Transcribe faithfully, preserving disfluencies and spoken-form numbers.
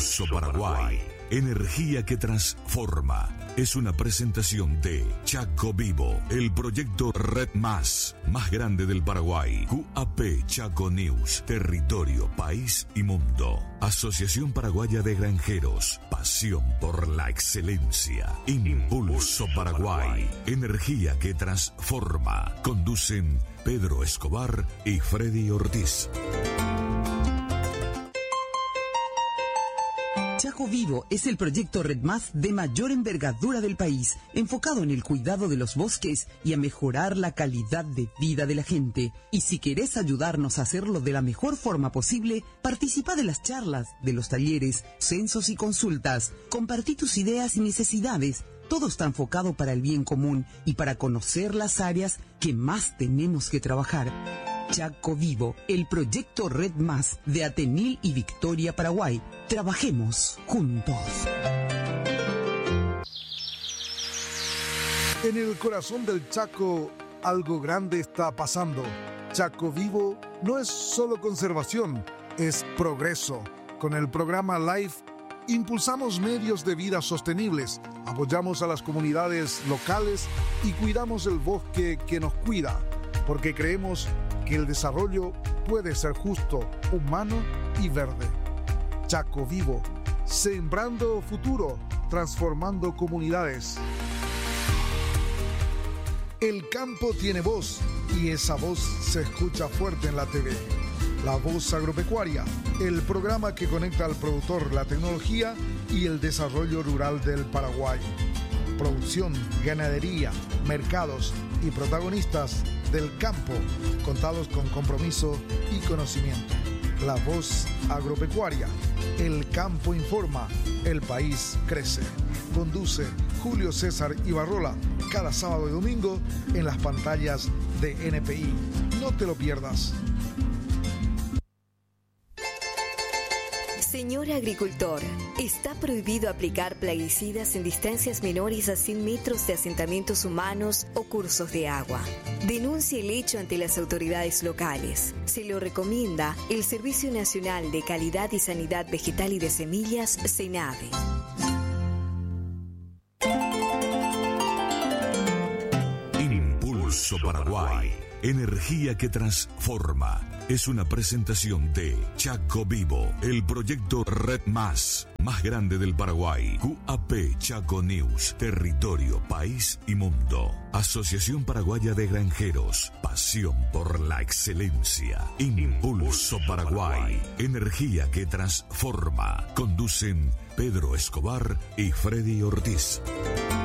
Impulso Paraguay. Energía que transforma. Es una presentación de Chaco Vivo, el proyecto Red Más, más grande del Paraguay. Q A P Chaco News, territorio, país y mundo. Asociación Paraguaya de Granjeros, pasión por la excelencia. Impulso Paraguay, energía que transforma. Conducen Pedro Escobar y Freddy Ortiz. Chaco Vivo es el proyecto Red Más de mayor envergadura del país, enfocado en el cuidado de los bosques y a mejorar la calidad de vida de la gente. Y si querés ayudarnos a hacerlo de la mejor forma posible, participa de las charlas, de los talleres, censos y consultas. Compartí tus ideas y necesidades. Todo está enfocado para el bien común y para conocer las áreas que más tenemos que trabajar. Chaco Vivo, el proyecto Red Más de Atenil y Victoria, Paraguay. Trabajemos juntos. En el corazón del Chaco, algo grande está pasando. Chaco Vivo no es solo conservación, es progreso. Con el programa LIFE, impulsamos medios de vida sostenibles, apoyamos a las comunidades locales y cuidamos el bosque que nos cuida, porque creemos que el desarrollo puede ser justo, humano y verde. Chaco Vivo, sembrando futuro, transformando comunidades. El campo tiene voz y esa voz se escucha fuerte en la T V. La Voz Agropecuaria, el programa que conecta al productor, la tecnología y el desarrollo rural del Paraguay. Producción, ganadería, mercados y protagonistas del campo, contados con compromiso y conocimiento. La Voz Agropecuaria, el campo informa, el país crece. Conduce Julio César Ibarrola, cada sábado y domingo en las pantallas de N P I. No te lo pierdas. Señor agricultor, está prohibido aplicar plaguicidas en distancias menores a cien metros de asentamientos humanos o cursos de agua. Denuncie el hecho ante las autoridades locales. Se lo recomienda el Servicio Nacional de Calidad y Sanidad Vegetal y de Semillas, SENAVE. Impulso Paraguay. Energía que transforma. Es una presentación de Chaco Vivo, el proyecto Red Más, más grande del Paraguay. Q A P Chaco News, territorio, país y mundo. Asociación Paraguaya de Granjeros, pasión por la excelencia. Impulso Paraguay, energía que transforma. Conducen Pedro Escobar y Freddy Ortiz.